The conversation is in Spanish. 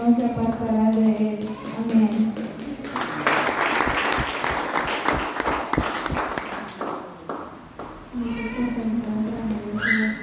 no se apartará de él. Amén. Nosotros encontramos